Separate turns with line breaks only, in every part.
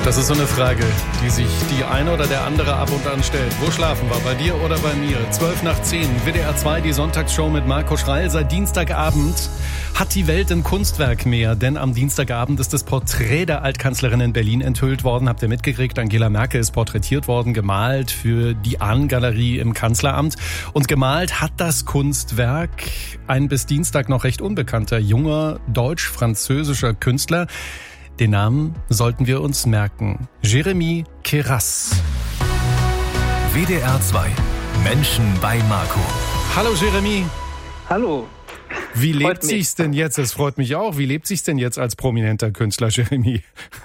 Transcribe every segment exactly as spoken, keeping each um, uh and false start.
Das ist so eine Frage, die sich die eine oder der andere ab und an stellt. Wo schlafen wir, bei dir oder bei mir? zwölf nach zehn, W D R zwei, die Sonntagsshow mit Marco Schreil. Seit Dienstagabend hat die Welt ein Kunstwerk mehr, denn am Dienstagabend ist das Porträt der Altkanzlerin in Berlin enthüllt worden. Habt ihr mitgekriegt? Angela Merkel ist porträtiert worden, gemalt für die Ahn-Galerie im Kanzleramt. Und gemalt hat das Kunstwerk ein bis Dienstag noch recht unbekannter, junger, deutsch-französischer Künstler. Den Namen sollten wir uns merken. Jeremy Keras.
W D R zwei. Menschen bei Marco.
Hallo Jeremy.
Hallo.
Wie lebt sich's denn jetzt? Das freut mich auch. Wie lebt sich's denn jetzt als prominenter Künstler, Jeremy?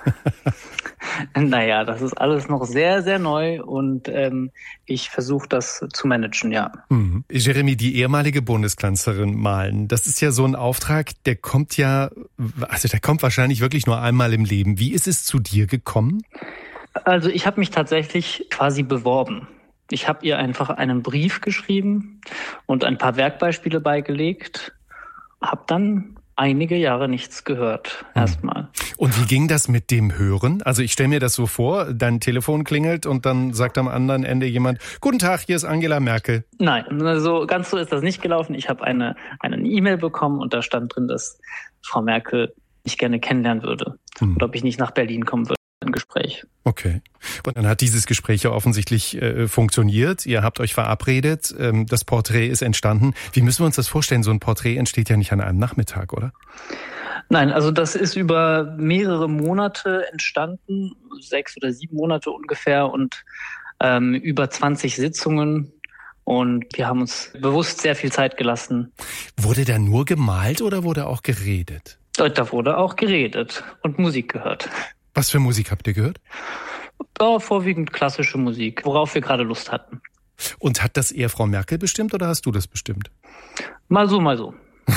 Naja, das ist alles noch sehr, sehr neu und ähm, ich versuche das zu managen, ja.
Mhm. Jeremy, die ehemalige Bundeskanzlerin malen, das ist ja so ein Auftrag, der kommt ja, also der kommt wahrscheinlich wirklich nur einmal im Leben. Wie ist es zu dir gekommen?
Also ich habe mich tatsächlich quasi beworben. Ich habe ihr einfach einen Brief geschrieben und ein paar Werkbeispiele beigelegt, habe dann einige Jahre nichts gehört, erstmal.
Und wie ging das mit dem Hören? Also ich stelle mir das so vor, dein Telefon klingelt und dann sagt am anderen Ende jemand, guten Tag, hier ist Angela Merkel.
Nein, also ganz so ist das nicht gelaufen. Ich habe eine eine E-Mail bekommen und da stand drin, dass Frau Merkel mich gerne kennenlernen würde. Hm. Und ob ich nicht nach Berlin kommen würde. Ein Gespräch.
Okay. Und dann hat dieses Gespräch ja offensichtlich äh, funktioniert. Ihr habt euch verabredet. Ähm, das Porträt ist entstanden. Wie müssen wir uns das vorstellen? So ein Porträt entsteht ja nicht an einem Nachmittag, oder?
Nein, also das ist über mehrere Monate entstanden. Sechs oder sieben Monate ungefähr und ähm, über zwanzig Sitzungen. Und wir haben uns bewusst sehr viel Zeit gelassen.
Wurde da nur gemalt oder wurde auch geredet?
Da wurde auch geredet und Musik gehört.
Was für Musik habt ihr gehört?
Oh, vorwiegend klassische Musik, worauf wir gerade Lust hatten.
Und hat das eher Frau Merkel bestimmt oder hast du das bestimmt?
Mal so, mal so.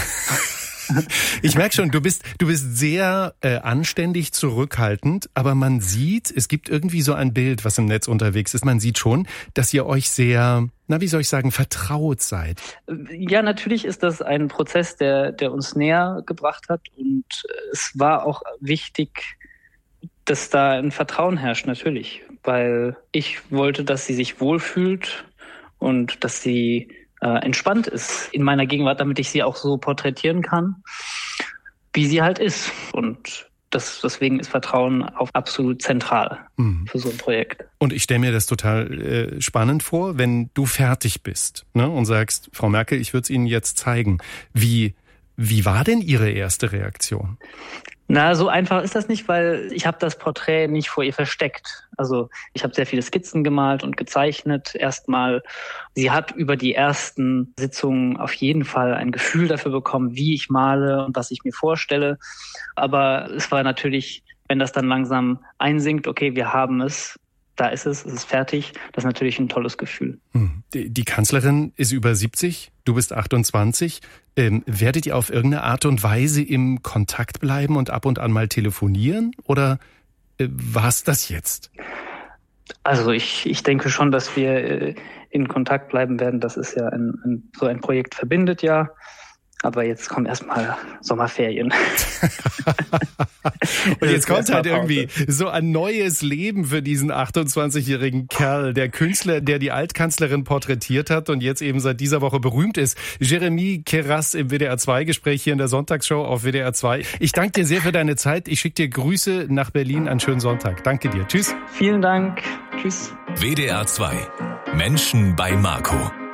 Ich merke schon, du bist du bist sehr äh, anständig, zurückhaltend, aber man sieht, es gibt irgendwie so ein Bild, was im Netz unterwegs ist. Man sieht schon, dass ihr euch sehr, na wie soll ich sagen, vertraut seid.
Ja, natürlich ist das ein Prozess, der der uns näher gebracht hat und es war auch wichtig, dass da ein Vertrauen herrscht, natürlich. Weil ich wollte, dass sie sich wohlfühlt und dass sie äh, entspannt ist in meiner Gegenwart, damit ich sie auch so porträtieren kann, wie sie halt ist. Und das, deswegen ist Vertrauen auch absolut zentral mhm. für so ein Projekt.
Und ich stelle mir das total äh, spannend vor, wenn du fertig bist, ne, und sagst, Frau Merkel, ich würde es Ihnen jetzt zeigen. Wie, wie war denn Ihre erste Reaktion?
Na, so einfach ist das nicht, weil ich habe das Porträt nicht vor ihr versteckt. Also ich habe sehr viele Skizzen gemalt und gezeichnet. Erstmal, sie hat über die ersten Sitzungen auf jeden Fall ein Gefühl dafür bekommen, wie ich male und was ich mir vorstelle. Aber es war natürlich, wenn das dann langsam einsinkt, okay, wir haben es, da ist es, es ist fertig, das ist natürlich ein tolles Gefühl.
Die, die Kanzlerin ist über siebzig, du bist achtundzwanzig. Ähm, werdet ihr auf irgendeine Art und Weise im Kontakt bleiben und ab und an mal telefonieren? Oder äh, war's das jetzt?
Also ich, ich denke schon, dass wir äh, in Kontakt bleiben werden. Das ist ja ein, ein so ein Projekt verbindet ja. Aber jetzt kommen erstmal Sommerferien.
Und jetzt kommt halt irgendwie so ein neues Leben für diesen achtundzwanzigjährigen Kerl, der Künstler, der die Altkanzlerin porträtiert hat und jetzt eben seit dieser Woche berühmt ist. Jeremy Keras im W D R zwei Gespräch hier in der Sonntagsshow auf W D R zwei. Ich danke dir sehr für deine Zeit. Ich schicke dir Grüße nach Berlin. Einen schönen Sonntag. Danke dir. Tschüss.
Vielen Dank. Tschüss.
W D R zwei. Menschen bei Marco.